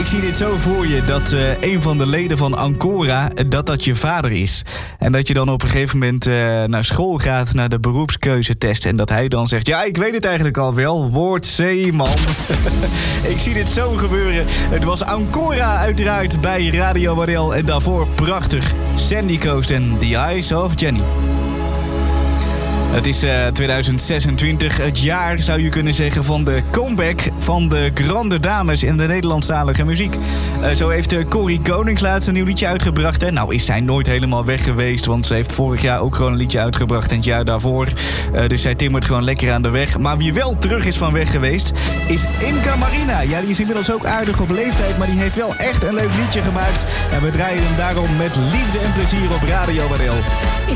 Ik zie dit zo voor je, dat een van de leden van Ancora, dat je vader is. En dat je dan op een gegeven moment naar school gaat, naar de beroepskeuzetest. En dat hij dan zegt, ja, ik weet het eigenlijk al wel, word zeeman. Ik zie dit zo gebeuren. Het was Ancora uiteraard bij Radio Waddel. En daarvoor prachtig Sandy Coast en The Eyes of Jenny. Het is 2026, het jaar zou je kunnen zeggen van de comeback van de grande dames in de Nederlandstalige muziek. Zo heeft Corrie Konings laatst een nieuw liedje uitgebracht. Hè? Nou is zij nooit helemaal weg geweest, want ze heeft vorig jaar ook gewoon een liedje uitgebracht en het jaar daarvoor. Dus zij timmert gewoon lekker aan de weg. Maar wie wel terug is van weg geweest, is Imca Marina. Ja, die is inmiddels ook aardig op leeftijd, maar die heeft wel echt een leuk liedje gemaakt. En we draaien hem daarom met liefde en plezier op Radio Waddel.